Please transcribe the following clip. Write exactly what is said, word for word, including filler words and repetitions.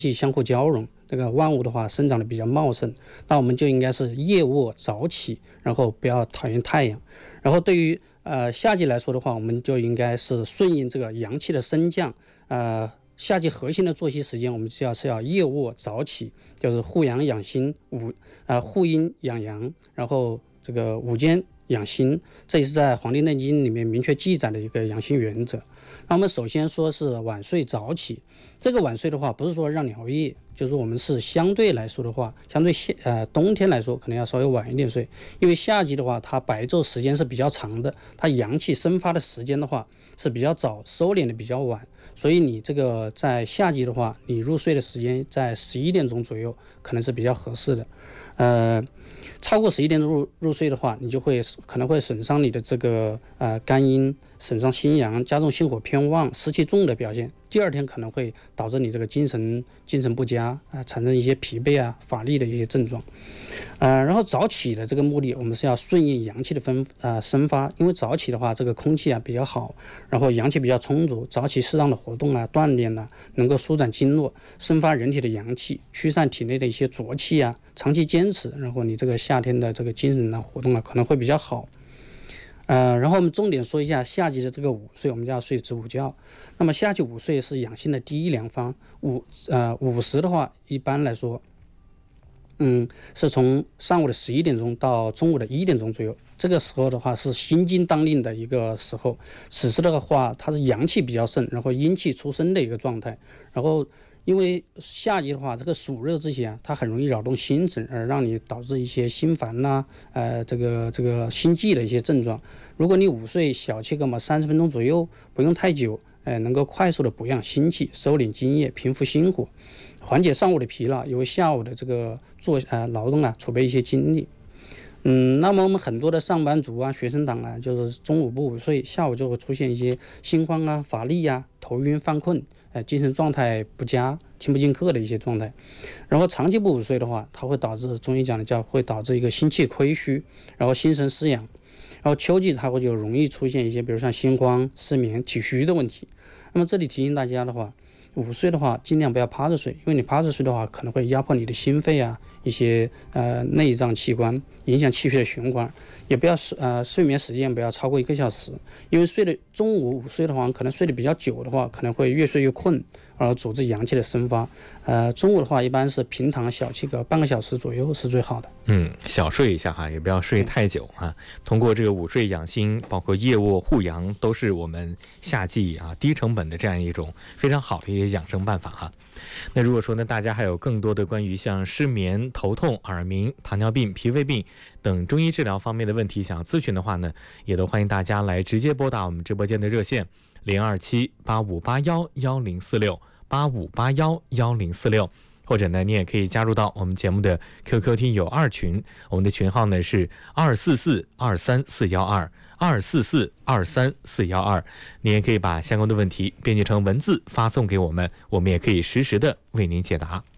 相互交融，这个万物的话生长的比较茂盛，那我们就应该是夜卧早起，然后不要讨厌太阳。然后对于呃夏季来说的话，我们就应该是顺应这个阳气的升降，呃夏季核心的作息时间，我们是要是要夜卧早起，就是护阳养心，午呃护阴养阳，然后这个午间养心，这也是在《黄帝内经》里面明确记载的一个养心原则。那我们首先说是晚睡早起，这个晚睡的话，不是说让你熬夜，就是我们是相对来说的话，相对夏呃冬天来说，可能要稍微晚一点睡，因为夏季的话，它白昼时间是比较长的，它阳气生发的时间的话是比较早，收敛的比较晚，所以你这个在夏季的话，你入睡的时间在十一点钟左右，可能是比较合适的。呃，超过十一点钟入入睡的话，你就会可能会损伤你的这个呃肝阴，损伤心阳，加重心火偏旺、湿气重的表现。第二天可能会导致你这个精神精神不佳啊、呃，产生一些疲惫啊、乏力的一些症状。呃，然后早起的这个目的，我们是要顺应阳气的分呃生发，因为早起的话，这个空气啊比较好，然后阳气比较充足，早起适当的活动啊、锻炼啊，能够舒展经络，生发人体的阳气，驱散体内的一些浊气啊。长期坚持，然后你这个夏天的这个精神啊活动啊可能会比较好。呃，然后我们重点说一下夏季的这个午睡，我们就要睡子午觉。那么夏季午睡是养心的第一良方。午呃午时的话，一般来说，嗯，是从上午的十一点钟到中午的一点钟左右，这个时候的话是心经当令的一个时候。此时的话，它是阳气比较盛，然后阴气出生的一个状态。然后因为夏季的话，这个暑热之前，它很容易扰动心神，而让你导致一些心烦呐、啊，呃，这个这个心悸的一些症状。如果你午睡小憩个嘛三十分钟左右，不用太久，呃，能够快速的补养心气，收敛津液，平复心火，缓解上午的疲劳，由下午的这个做呃劳动啊，储备一些精力。嗯，那么我们很多的上班族啊、学生党啊，就是中午不午睡，下午就会出现一些心慌啊、乏力啊、头晕犯困，呃，精神状态不佳，听不进课的一些状态。然后长期不午睡的话，它会导致中医讲的叫会导致一个心气亏虚，然后心神失养。然后秋季它会就容易出现一些，比如像心慌、失眠、体虚的问题。那么这里提醒大家的话，午睡的话尽量不要趴着睡，因为你趴着睡的话可能会压迫你的心肺啊，一些呃内脏器官，影响气血的循环。也不要呃睡眠时间不要超过一个小时，因为睡的中午午睡的话，可能睡得比较久的话，可能会越睡越困，而阻止阳气的生发。呃，中午的话一般是平躺小憩个半个小时左右是最好的。 嗯，小睡一下哈，也不要睡太久啊。通过这个午睡养心，包括夜卧护阳，都是我们夏季啊低成本的这样一种非常好的一些养生办法哈。那如果说呢，大家还有更多的关于像失眠、头痛、耳鸣、糖尿病、脾胃病等中医治疗方面的问题想要咨询的话呢，也都欢迎大家来直接拨打我们直播间的热线零二七八五八幺幺零四六八五八幺幺零四六，或者呢，你也可以加入到我们节目的 Q Q 听友二群，我们的群号呢是二四四二三四幺二二四四二三四幺二，你也可以把相关的问题编辑成文字发送给我们，我们也可以实时的为您解答。